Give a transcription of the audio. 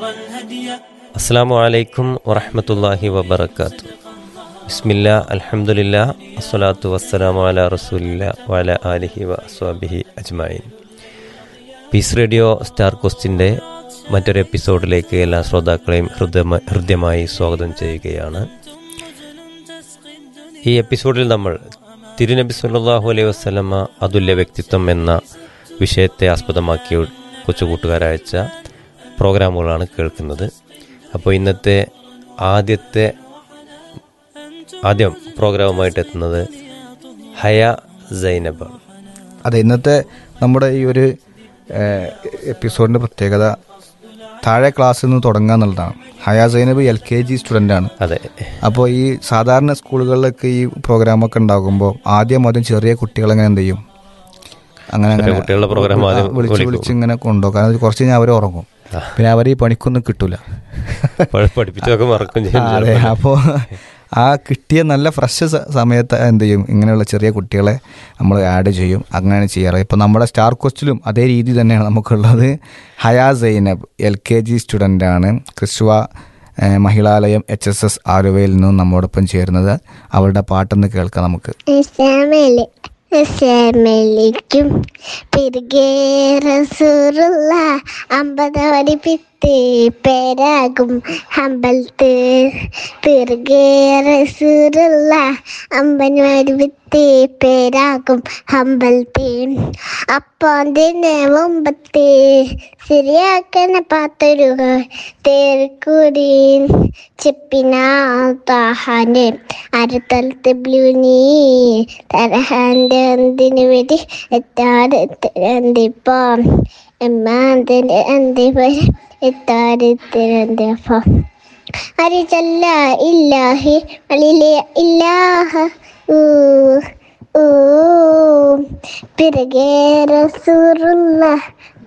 അസ്സലാമു അലൈക്കും വറഹ്മത്തുള്ളാഹി വബറകാതുഹു. ബിസ്മില്ലാ അൽഹംദുലില്ലാ അസ്സലാത്തു വസ്സലാമു അലാ റസൂലില്ലാ വഅലാ ആലിഹി വഅസ്വാബിഹി അജ്മഈൻ. പീസ് റേഡിയോ സ്റ്റാർ ക്വസ്റ്റിൻ്റെ മറ്റൊരു എപ്പിസോഡിലേക്ക് എല്ലാ ശ്രോതാക്കളെയും ഹൃദ്യമായി സ്വാഗതം ചെയ്യുകയാണ്. ഈ എപ്പിസോഡിൽ നമ്മൾ തിരുനബി സല്ലല്ലാഹു അലൈഹി വസല്ലമ അതുല്യ വ്യക്തിത്വം എന്ന വിഷയത്തെ ആസ്പദമാക്കി കൊച്ചുകൂട്ടുകാരയച്ച പ്രോഗ്രാമുകളാണ് കേൾക്കുന്നത്. അപ്പോൾ ഇന്നത്തെ ആദ്യം പ്രോഗ്രാമുമായിട്ട് എത്തുന്നത് ഹയ സൈനബ്. അതെ, ഇന്നത്തെ നമ്മുടെ ഈ ഒരു എപ്പിസോഡിൻ്റെ പ്രത്യേകത താഴെ ക്ലാസ്സിൽ നിന്ന് തുടങ്ങുക എന്നുള്ളതാണ്. ഹയ സൈനബ് LKG സ്റ്റുഡൻ്റാണ്. അതെ. അപ്പോൾ ഈ സാധാരണ സ്കൂളുകളിലൊക്കെ ഈ പ്രോഗ്രാമൊക്കെ ഉണ്ടാകുമ്പോൾ ആദ്യം ചെറിയ കുട്ടികളെങ്ങനെ എന്ത് ചെയ്യും, അങ്ങനെ കുട്ടികളുടെ പ്രോഗ്രാം വിളിച്ച് ഇങ്ങനെ കൊണ്ടുപോകും. കാരണം കുറച്ച് കഴിഞ്ഞാൽ അവർ ഉറങ്ങും, പിന്നെ അവർ ഈ പണിക്കൊന്നും കിട്ടൂല, പഠിപ്പിച്ചൊക്കെ മറക്കും ചെയ്യും. അതെ, അപ്പോൾ ആ കിട്ടിയ നല്ല ഫ്രഷ് സമയത്ത് എന്ത് ചെയ്യും, ഇങ്ങനെയുള്ള ചെറിയ കുട്ടികളെ നമ്മൾ ആഡ് ചെയ്യും. അങ്ങനെയാണ് ചെയ്യാറ്. ഇപ്പോൾ നമ്മുടെ സ്റ്റാർ ക്വസ്റ്റിലും അതേ രീതി തന്നെയാണ് നമുക്കുള്ളത്. ഹയ സൈനബ് LKG സ്റ്റുഡൻ്റാണ്. ക്രിസ്വ മഹിളാലയം HSS ആലുവയിൽ നിന്നും നമ്മോടൊപ്പം ചേരുന്നത്. അവളുടെ പാട്ടൊന്ന് കേൾക്കാം നമുക്ക്. അസ്സലാമലൈക്കും പിറകെ റസൂലുള്ള 50 പഠിപ്പിത്ത് പേരാകും അമ്പലത്ത്. പിറകെ റസൂലുള്ള 50 പഠിപ്പിത്ത് പേരാകും അമ്പലത്ത്. അപ്പോന്റെ മുമ്പത്ത് ശരിയാക്കണ പാത്തൊരു തേർക്കൂടി ചെപ്പിനാഹാന്റെ അരത്തലത്ത് ബ്ലൂനി തരഹാന്റെ എന്തിനു വേണ്ടി എത്താടിപ്പോ എമ്മാന്റെ എന്തിപ്പോ എത്താടിപ്പോ അരിച്ചല്ല ഇല്ലാഹി അലിലെ ഇല്ലാഹ പിറകെ റസൂലുള്ള